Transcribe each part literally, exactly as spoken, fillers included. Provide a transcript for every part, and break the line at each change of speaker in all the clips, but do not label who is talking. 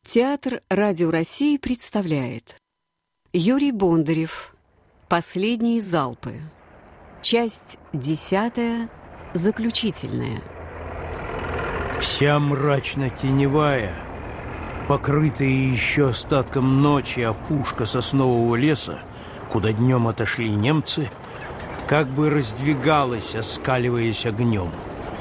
Театр Радио России представляет Юрий Бондарев «Последние залпы». Часть десятая, заключительная.
Вся мрачно-теневая, покрытая еще остатком ночи опушка соснового леса, куда днем отошли немцы, как бы раздвигалась, оскаливаясь огнем.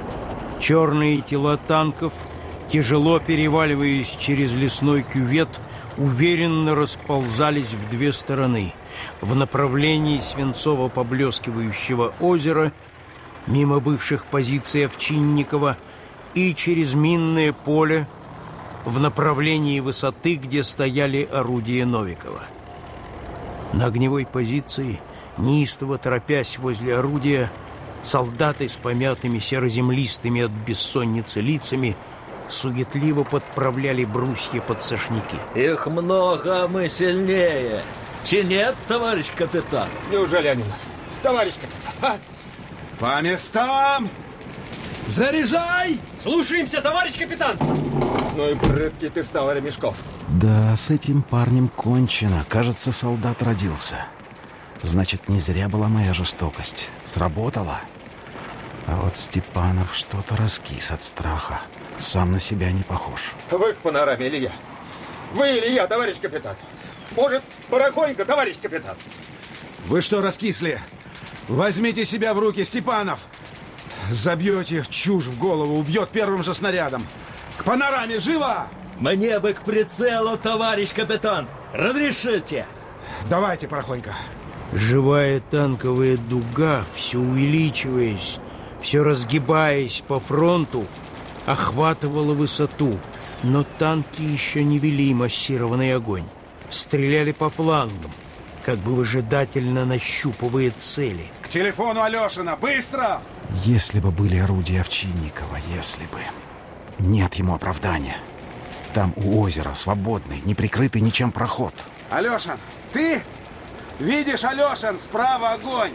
Черные тела танков, тяжело переваливаясь через лесной кювет, уверенно расползались в две стороны: в направлении свинцово-поблескивающего озера, мимо бывших позиций Овчинникова, и через минное поле в направлении высоты, где стояли орудия Новикова. На огневой позиции, неистово торопясь возле орудия, солдаты с помятыми сероземлистыми от бессонницы лицами суетливо подправляли брусья под сошники.
Их много, а мы сильнее. Чи нет, товарищ капитан?
Неужели они нас? Товарищ капитан, а? По местам! Заряжай!
Слушаемся, товарищ капитан!
Ну и прыткий ты стал, Ремешков.
Да, с этим парнем кончено. Кажется, солдат родился. Значит, не зря была моя жестокость. Сработала. А вот Степанов что-то раскис от страха. Сам на себя не похож.
Вы к панораме или я? Вы или я, товарищ капитан? Может, порохонько, товарищ капитан?
Вы что раскисли? Возьмите себя в руки, Степанов! Забьете чушь в голову, убьет первым же снарядом. К панораме, живо!
Мне бы к прицелу, товарищ капитан! Разрешите!
Давайте, порохонько.
Живая танковая дуга, все увеличиваясь, все разгибаясь по фронту, охватывала высоту, но танки еще не вели массированный огонь. Стреляли по флангам, как бы выжидательно нащупывая цели.
К телефону Алешина, быстро!
Если бы были орудия Овчинникова, если бы. Нет ему оправдания. Там у озера свободный, не прикрытый ничем проход.
Алешин, ты? Видишь, Алешин, справа огонь!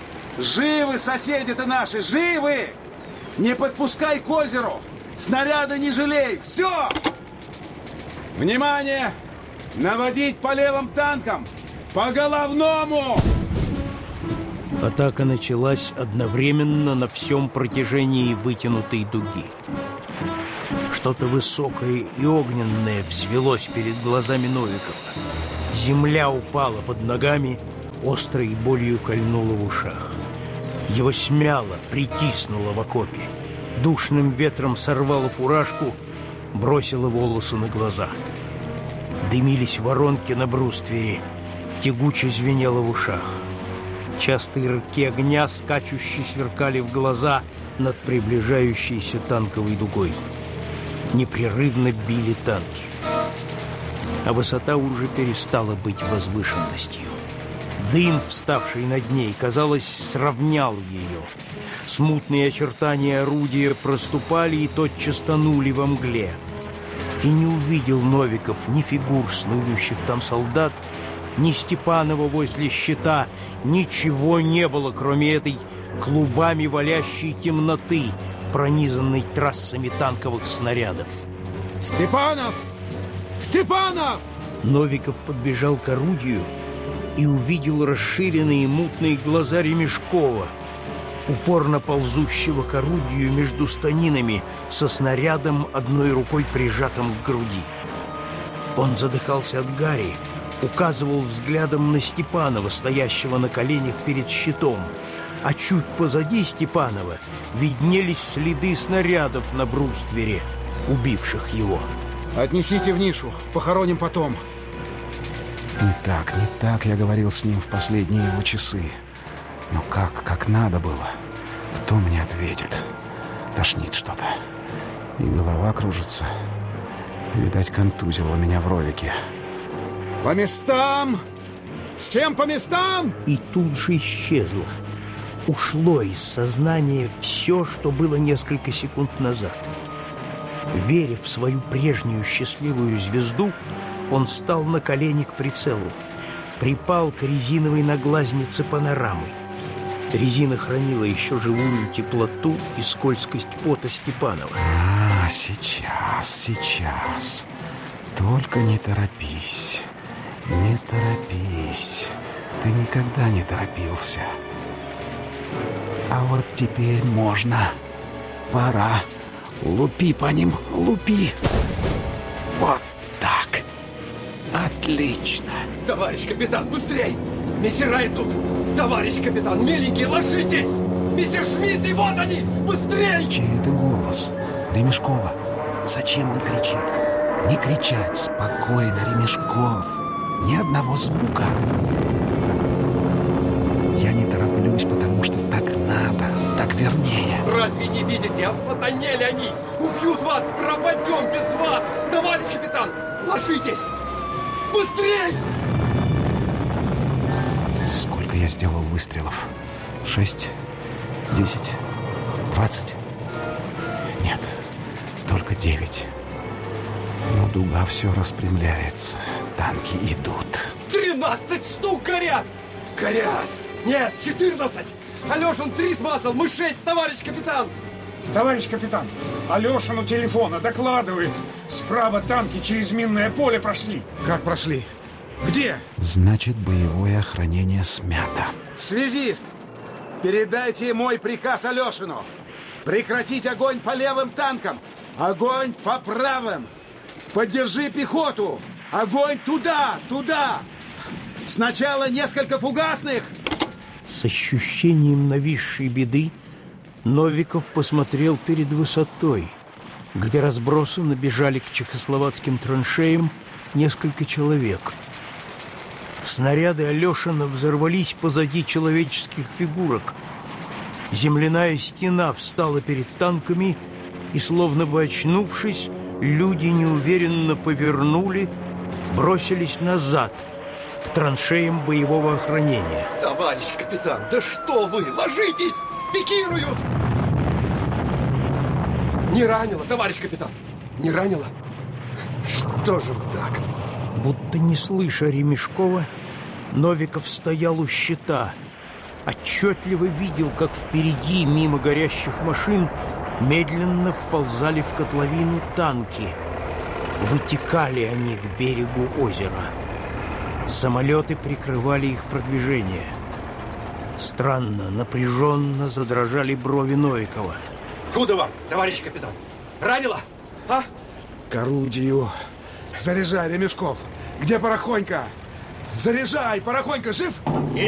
Живы соседи-то наши, живы! Не подпускай к озеру! Снаряда не жалей! Все! Внимание! Наводить по левым танкам! По головному!
Атака началась одновременно на всем протяжении вытянутой дуги. Что-то высокое и огненное взвелось перед глазами Новикова. Земля упала под ногами, острой болью кольнула в ушах. Его смяло, притиснуло в окопе. Душным ветром сорвало фуражку, бросило волосы на глаза. Дымились воронки на бруствере, тягуче звенело в ушах. Частые рывки огня, скачущие, сверкали в глаза над приближающейся танковой дугой. Непрерывно били танки. А высота уже перестала быть возвышенностью. Дым, вставший над ней, казалось, сравнял ее. Смутные очертания орудия проступали и тотчас тонули во мгле. И не увидел Новиков ни фигур снующих там солдат, ни Степанова возле щита. Ничего не было, кроме этой клубами валящей темноты, пронизанной трассами танковых снарядов.
Степанов! Степанов!
Новиков подбежал к орудию и увидел расширенные мутные глаза Ремешкова, упорно ползущего к орудию между станинами со снарядом, одной рукой прижатым к груди. Он задыхался от гари, указывал взглядом на Степанова, стоящего на коленях перед щитом, а чуть позади Степанова виднелись следы снарядов на бруствере, убивших его.
Отнесите в нишу, похороним потом.
Не так, не так я говорил с ним в последние его часы. Но как, как надо было? Кто мне ответит? Тошнит что-то. И голова кружится. Видать, контузило меня в ровике.
По местам! Всем по местам!
И тут же исчезло. Ушло из сознания все, что было несколько секунд назад. Веря в свою прежнюю счастливую звезду, он встал на колени к прицелу, припал к резиновой наглазнице панорамы. Резина хранила еще живую теплоту и скользкость пота Степанова.
А, сейчас, сейчас. Только не торопись, не торопись. Ты никогда не торопился. А вот теперь можно. Пора. Лупи по ним, лупи. Вот так. Отлично.
Товарищ капитан, быстрей! Мессера идут! Товарищ капитан, миленький, ложитесь! Мистер Шмидт, и вот они! Быстрей!
Чей это голос? Ремешкова. Зачем он кричит? Не кричать, спокойно, Ремешков. Ни одного звука. Я не тороплюсь, потому что так надо, так вернее.
Разве не видите, осатанели они! Убьют вас, пропадем без вас! Товарищ капитан, ложитесь! Быстрей!
Сколько я сделал выстрелов? Шесть? Десять? Двадцать? Нет, только девять. Но дуга все распрямляется. Танки идут.
Тринадцать штук горят! Горят! Нет, четырнадцать! Алешин три смазал, мы шесть, товарищ капитан!
Товарищ капитан, Алешин у телефона докладывает. Справа танки через минное поле прошли.
Как прошли? Где?
Значит, боевое охранение смято.
Связист, передайте мой приказ Алешину. Прекратить огонь по левым танкам. Огонь по правым. Поддержи пехоту. Огонь туда, туда. Сначала несколько фугасных.
С ощущением нависшей беды Новиков посмотрел перед высотой, где разбросанно бежали к чехословацким траншеям несколько человек. Снаряды Алешина взорвались позади человеческих фигурок. Земляная стена встала перед танками, и, словно бы очнувшись, люди неуверенно повернули, бросились назад, к траншеям боевого охранения.
Товарищ капитан, да что вы, ложитесь! Пикируют! Не ранило, товарищ капитан, не ранило? Что же вы так?
Будто не слыша Ремешкова, Новиков стоял у щита, отчетливо видел, как впереди, мимо горящих машин, медленно вползали в котловину танки. Вытекали они к берегу озера. Самолеты прикрывали их продвижение. Странно, напряженно задрожали брови Новикова.
Куда вам, товарищ капитан? Ранило? А?
К орудию. Заряжай, Ремешков. Где Порохонька? Заряжай, Порохонька жив?